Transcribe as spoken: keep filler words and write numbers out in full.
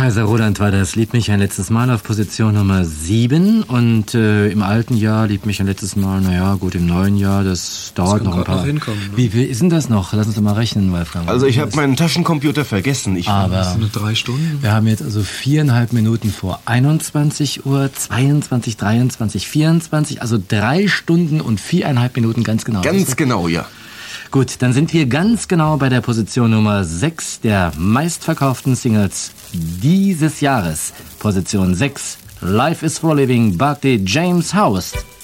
Kaiser Roland war das. Liebt mich ein letztes Mal auf Position Nummer sieben. Und äh, im alten Jahr liebt mich ein letztes Mal, naja, gut, im neuen Jahr, das dauert das noch ein paar. Noch hinkommen, ne? Wie viel ist denn das noch? Lass uns doch mal rechnen, Wolfgang. Also ich habe meinen Taschencomputer vergessen. Ich Aber das sind nur drei Stunden. Wir haben jetzt also viereinhalb Minuten vor einundzwanzig Uhr, zweiundzwanzig, dreiundzwanzig, vierundzwanzig, also drei Stunden und viereinhalb Minuten ganz genau. Ganz genau, ja. Gut, dann sind wir ganz genau bei der Position Nummer sechs der meistverkauften Singles dieses Jahres. Position sechs, Life is for Living, Barclay James House.